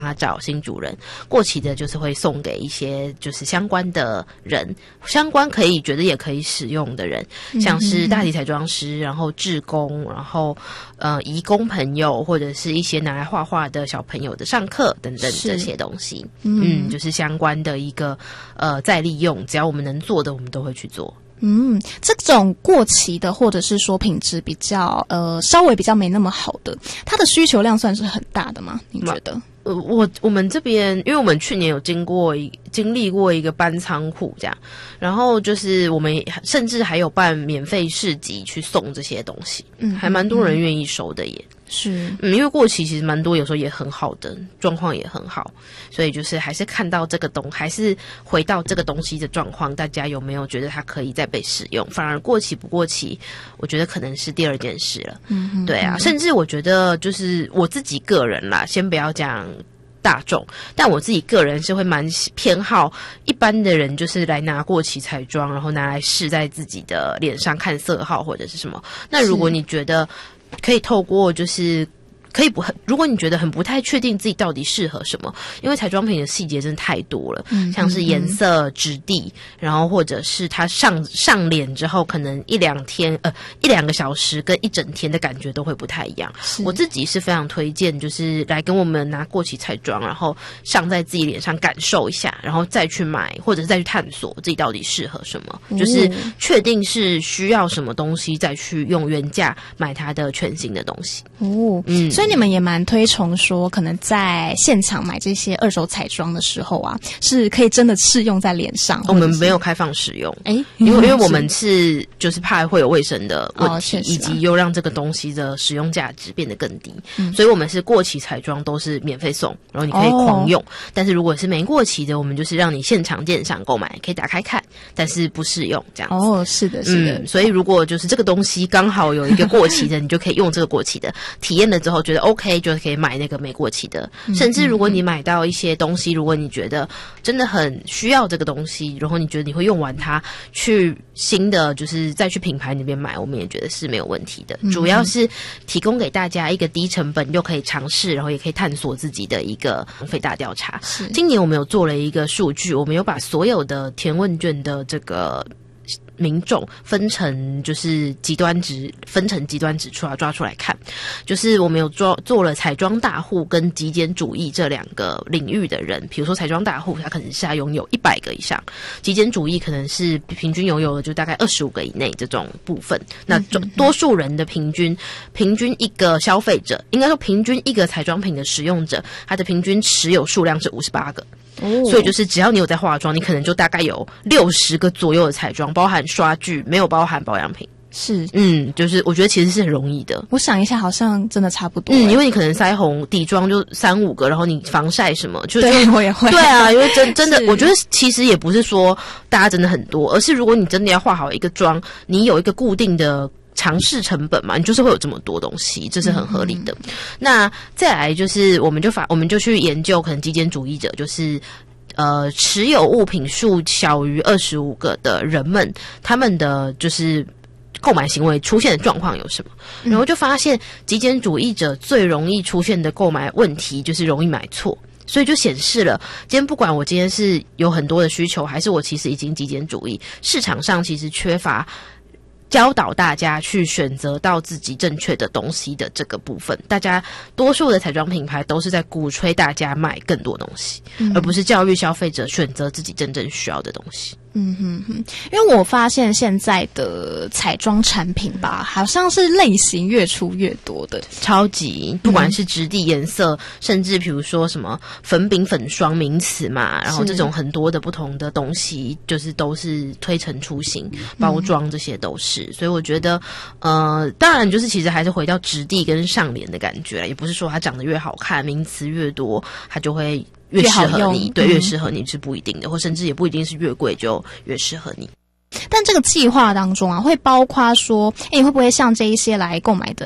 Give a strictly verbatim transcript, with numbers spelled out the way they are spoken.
他找新主人，过期的就是会送给一些就是相关的人，相关可以觉得也可以使用的人，像是大体彩妆师，然后志工，然后呃移工朋友，或者是一些拿来画画的小朋友的上课等等这些东西，嗯, 嗯，就是相关的一个呃再利用，只要我们能做的，我们都会去做。 嗯，这种过期的或者是说品质比较呃稍微比较没那么好的，它的需求量算是很大的吗？你觉得？ 呃，我我们这边，因为我们去年有经过一经历过一个搬仓库这样，然后就是我们甚至还有办免费市集去送这些东西，嗯，还蛮多人愿意收的耶。 是， 嗯，因为过期其实蛮多，有时候也很好的状况也很好，所以就是还是看到这个东，还是回到这个东西的状况，大家有没有觉得它可以再被使用？反而过期不过期，我觉得可能是第二件事了。嗯，对啊，甚至我觉得就是我自己个人啦，先不要讲大众，但我自己个人是会蛮偏好一般的人，就是来拿过期彩妆，然后拿来试在自己的脸上看色号或者是什么。那如果你觉得可以透过就是可以不很，如果你觉得很不太确定自己到底适合什么，因为彩妆品的细节真的太多了，嗯、像是颜色、质地，然后或者是它上上脸之后，可能一两天呃一两个小时跟一整天的感觉都会不太一样。我自己是非常推荐，就是来跟我们拿过期彩妆，然后上在自己脸上感受一下，然后再去买，或者是再去探索自己到底适合什么，嗯、就是确定是需要什么东西，再去用原价买它的全新的东西。 哦，嗯。所以你们也蛮推崇说，可能在现场买这些二手彩妆的时候啊，是可以真的试用在脸上。 我们没有开放使用，哎，因为因为我们是就是怕会有卫生的问题，哦、以及又让这个东西的使用价值变得更低，嗯、所以我们是过期彩妆都是免费送，然后你可以狂用。哦、但是如果是没过期的，我们就是让你现场鉴赏购买，可以打开看，但是不试用这样子。 哦，是的，是的。 嗯、所以如果就是这个东西刚好有一个过期的，你就可以用这个过期的，体验了之后觉得 OK， 就可以买那个没过期的。嗯、甚至如果你买到一些东西，如果你觉得真的很需要这个东西，然后你觉得你会用完它，去新的就是再去品牌那边买，我们也觉得是没有问题的。嗯、主要是提供给大家一个低成本又可以尝试，然后也可以探索自己的一个浪费大调查。今年我们有做了一个数据，我们有把所有的填问卷的这个民众分成就是极端值，分成极端值出来抓出来看，就是我们有做做了彩妆大户跟极简主义这两个领域的人，比如说彩妆大户，他可能是他拥有一百个以上，极简主义可能是平均拥有的就大概二十五个以内这种部分。那多数人的平均平均一个消费者，应该说平均一个彩妆品的使用者，他的平均持有数量是五十八个。哦、所以就是只要你有在化妆，你可能就大概有六十个左右的彩妆，包含刷具，没有包含保养品。 是， 嗯，就是我觉得其实是很容易的。 我想一下，好像真的差不多。 嗯，因为你可能腮红、底妆就三五个，然后你防晒什么，就对我也会。 对啊，因为真真的，我觉得其实也不是说大家真的很多，而是如果你真的要化好一个妆，你有一个固定的尝试成本嘛，你就是会有这么多东西，这是很合理的。嗯、那再来就是，我们就法我们就去研究，可能极简主义者就是呃持有物品数小于二十五个的人们，他们的就是购买行为出现的状况有什么？然后就发现极简主义者最容易出现的购买问题就是容易买错。所以就显示了，今天不管我今天是有很多的需求，还是我其实已经极简主义，市场上其实缺乏教导大家去选择到自己正确的东西的这个部分。大家多数的彩妆品牌都是在鼓吹大家买更多东西，嗯、而不是教育消费者选择自己真正需要的东西。 嗯哼哼，因为我发现现在的彩妆产品吧，好像是类型越出越多的， 超级，不管是质地、颜色，嗯、甚至比如说什么粉饼、粉霜名词嘛，然后这种很多的不同的东西，就是都是推陈出新，包装这些都是。嗯、所以我觉得，呃，当然就是其实还是回到质地跟上脸的感觉，也不是说它长得越好看，名词越多，它就会越适合你，对，越适合你是不一定的，或甚至也不一定是越贵就越适合你。 但这个计划当中啊，会包括说，诶，会不会像这一些来购买的